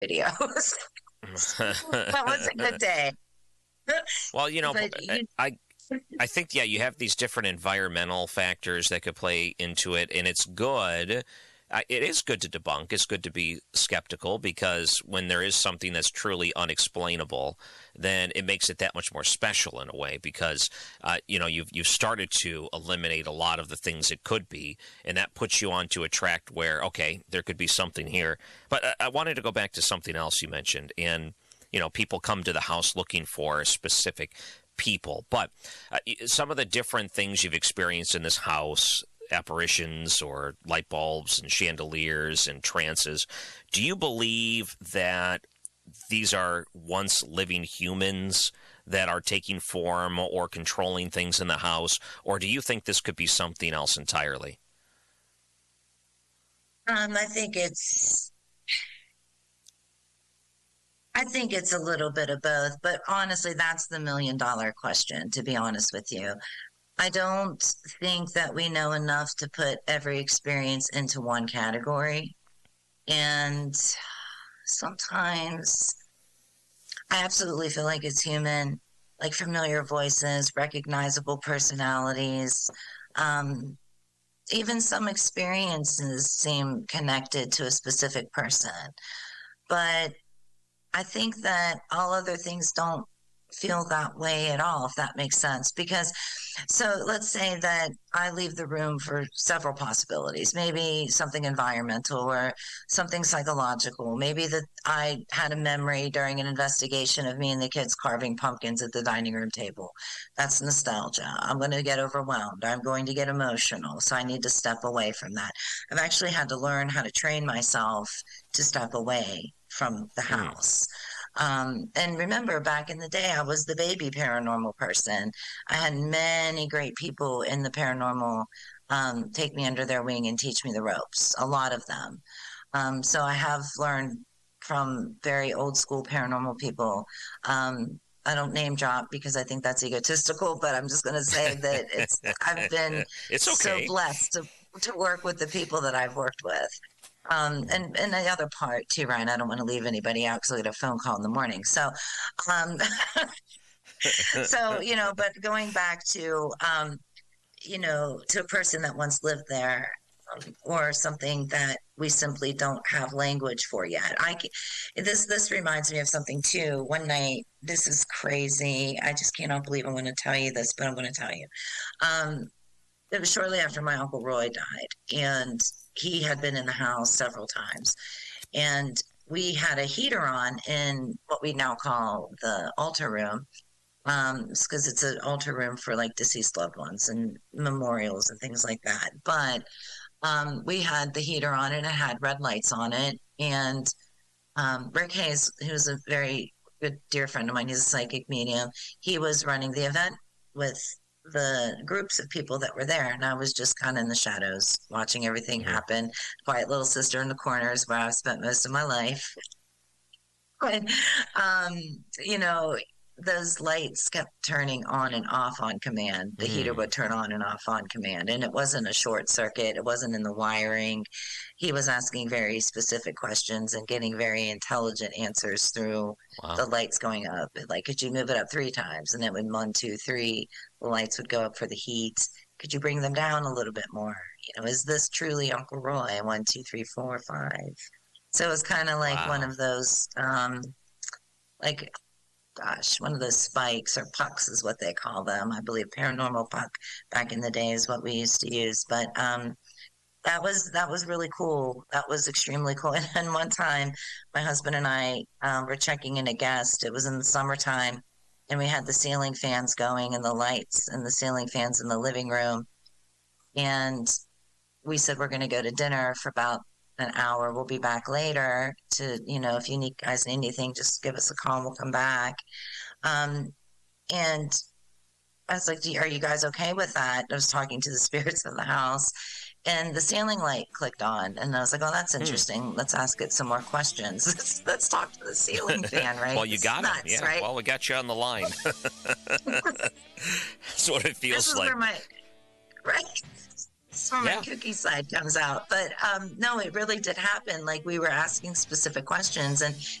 videos. That was a good day. Well, But you, I think, yeah, you have these different environmental factors that could play into it, and it's good. It is good to debunk. It's good to be skeptical because when there is something that's truly unexplainable, then it makes it that much more special in a way because, you've started to eliminate a lot of the things it could be, and that puts you onto a track where, okay, there could be something here. But I wanted to go back to something else you mentioned, and people come to the house looking for specific people. But some of the different things you've experienced in this house, apparitions or light bulbs and chandeliers and trances, do you believe that these are once living humans that are taking form or controlling things in the house? Or do you think this could be something else entirely? I think it's a little bit of both, but honestly, that's the $1,000,000 question, to be honest with you. I don't think that we know enough to put every experience into one category. And sometimes I absolutely feel like it's human, like familiar voices, recognizable personalities. Um, Even some experiences seem connected to a specific person. But I think that all other things don't feel that way at all, if that makes sense. Because, so let's say that I leave the room for several possibilities. Maybe something environmental or something psychological. Maybe that I had a memory during an investigation of me and the kids carving pumpkins at the dining room table. That's nostalgia. I'm going to get overwhelmed. I'm going to get emotional. So I need to step away from that. I've actually had to learn how to train myself to step away from the Hmm. house. And remember, back in the day, I was the baby paranormal person. I had many great people in the paranormal take me under their wing and teach me the ropes, a lot of them. So I have learned from very old school paranormal people. I don't name drop because I think that's egotistical, but I'm just going to say that I've been It's so okay. blessed to work with the people that I've worked with. And the other part too, Ryan, I don't want to leave anybody out because I get a phone call in the morning. Um, but going back to, to a person that once lived there, or something that we simply don't have language for yet. This reminds me of something too. One night, this is crazy. I just cannot believe I'm going to tell you this, but I'm going to tell you. Um, it was shortly after my Uncle Roy died, and he had been in the house several times. And we had a heater on in what we now call the altar room, because it's an altar room for like deceased loved ones and memorials and things like that. But we had the heater on and it had red lights on it. And Rick Hayes, who's a very good dear friend of mine, he's a psychic medium. He was running the event with the groups of people that were there, and I was just kind of in the shadows watching everything Mhm. happen. Quiet little sister in the corners where I've spent most of my life. And, um, you know, those lights kept turning on and off on command. The heater Hmm. would turn on and off on command. And it wasn't a short circuit, it wasn't in the wiring. He was asking very specific questions and getting very intelligent answers through Wow. the lights going up. Like, could you move it up 3 times? And then when 1, 2, 3, the lights would go up for the heat. Could you bring them down a little bit more? Is this truly Uncle Roy? 1, 2, 3, 4, 5. So it was kind of like one Wow. of those, like, gosh, one of those spikes or pucks is what they call them. I believe paranormal puck back in the day is what we used to use. But that was really cool. That was extremely cool. And then one time, my husband and I were checking in a guest. It was in the summertime, and we had the ceiling fans going and the lights and the ceiling fans in the living room. And we said we're going to go to dinner for about an hour. We'll be back later to, if you need guys need anything, just give us a call. We'll come back. Um, and I was like, are you guys okay with that? I was talking to the spirits of the house, and the ceiling light clicked on. And I was like, oh, that's Hmm. interesting. Let's ask it some more questions. Let's talk to the ceiling fan, right? Well, you This is got him. nuts, Yeah. right? Well, we got you on the line. That's what it This feels is where like. right. So my Yeah. cookie side comes out. But no, it really did happen. Like we were asking specific questions, and